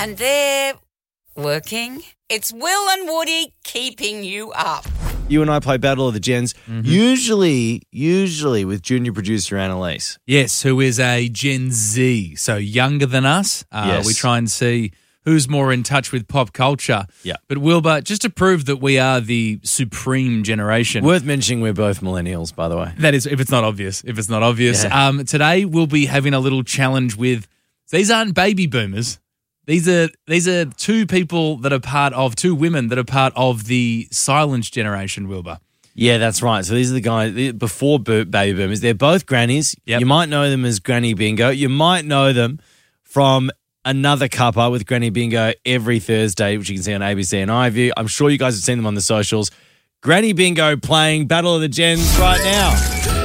And they're working. It's Will and Woody keeping you up. You and I play Battle of the Gens, usually with junior producer Annalise. Yes, who is a Gen Z, so younger than us. Yes. We try and see who's more in touch with pop culture. Yeah. But Wilbur, just to prove that we are the supreme generation. Worth mentioning we're both millennials, by the way. That is, if it's not obvious. Yeah. Today we'll be having a little challenge with, these aren't baby boomers. These are two women that are part of the silent generation, Wilbur. Yeah, that's right. So these are the guys before baby boomers. They're both grannies. Yep. You might know them as Granny Bingo. You might know them from another cuppa with Granny Bingo every Thursday, which you can see on ABC and iView. I'm sure you guys have seen them on the socials. Granny Bingo playing Battle of the Gens right now.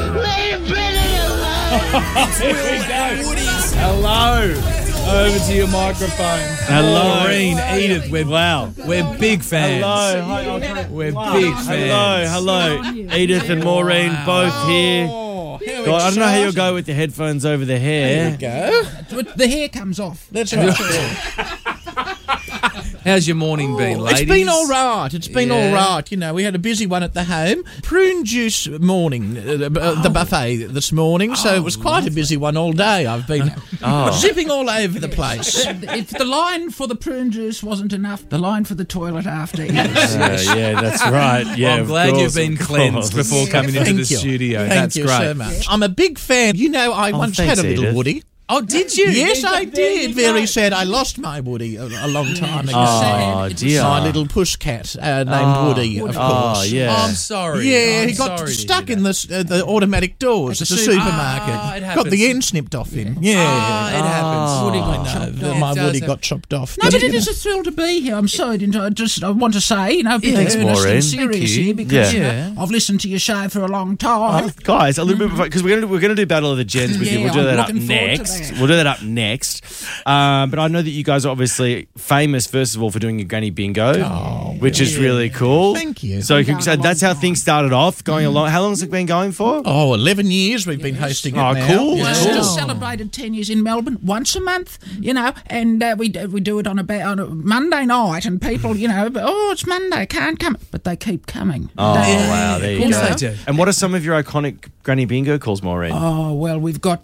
Here we go. Hello. Over to your microphone. Hello. Maureen, Edith, we're big fans. Hello. Hi, We're big fans. Hello. Edith and Maureen both here. God, I don't know how you'll go with the headphones over the hair. Go. The hair comes off. That's right. How's your morning been, ladies? It's been all right. All right. You know, we had a busy one at the home. Prune juice morning, the buffet this morning, so it was quite a busy one all day. I've been zipping all over the place. If the line for the prune juice wasn't enough, the line for the toilet after. Yeah, that's right. Yeah, I'm glad you've been cleansed before coming into the studio. Thank you great. so much. I'm a big fan. You know, I once had a little Edith. Woody. Oh, did you? Yes, I did. Very sad. I lost my Woody a long time ago. Oh, dear. My little push cat named Woody, of course. Oh, yeah. I'm sorry. Yeah, I'm he got sorry to stuck hear in the automatic doors at the supermarket. it Got happens. the end snipped off him. Yeah. it happens. Woody I got know. chopped off. My It Woody does got chopped off. No, but it is a thrill to be here. I'm sorry, I want to say, you know, be Thanks, earnest Maureen. and serious Thank you. here because Yeah. I've listened to your show for a long time. Guys, a little bit because we're gonna do Battle of the Gens with you. Yeah, We'll do that I'm up looking forward to next. that. We'll do that up next. But I know that you guys are obviously famous, first of all, for doing your Granny Bingo, which is really cool. Thank you. So, Been going so a that's long how time. things started off, going along. How long has it been going for? Oh, 11 years we've been hosting it Oh, now. cool. Yeah. Well, just celebrated 10 years in Melbourne once a month, you know, and we do it on a Monday night, and people, you know, it's Monday, can't come, but they keep coming. Oh, wow, there you course go. they do. And what are some of your iconic Granny Bingo calls, Maureen? Oh, well, we've got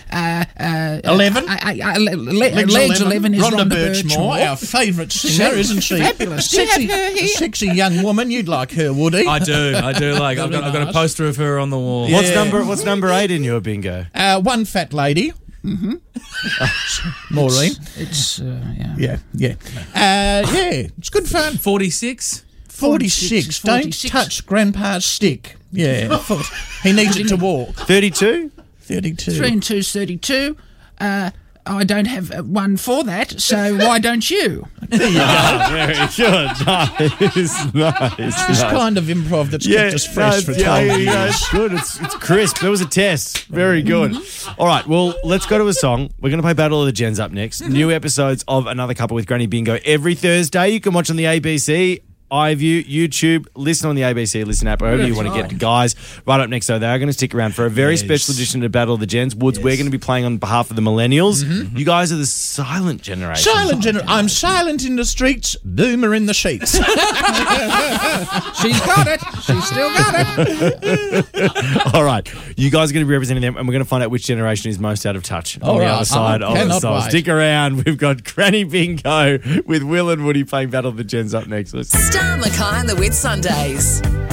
11? Legs 11 is Rhonda Rhonda Birchmore, our favourite singer, isn't she? Fabulous. Do you have her here? Sexy young woman. You'd like her, Woody. I do. Like, I've got a nice. poster of her on the wall. What's number 8 in your bingo? One fat lady. Maureen. It's, yeah. Yeah. It's good fun. 46? 46. Don't 46. touch Grandpa's stick. Yeah. He needs it to walk. 32? 32. 3 and 2 is 32. I don't have one for that, so why don't you? Very good. Nice. This kind of improv that's kept us fresh for 12 years. It's good. It's crisp. That was a test. Very good. All right, well, let's go to a song. We're going to play Battle of the Gens up next. New episodes of Another Cuppa with Granny Bingo every Thursday. You can watch on the ABC, iView, YouTube, listen on the ABC Listen app, wherever you want to get. Guys, right up next, though, they are going to stick around for a very special edition of Battle of the Gens. Woods, we're going to be playing on behalf of the millennials. You guys are the silent generation. I'm silent in the streets, boomer in the sheets. She's got it. She's still got it. All right, you guys are going to be representing them, and we're going to find out which generation is most out of touch on All the right. other side of the Cannot song. wait. Stick around. We've got Granny Bingo with Will and Woody playing Battle of the Gens up next. Let's Star Mackay and the Whit Sundays.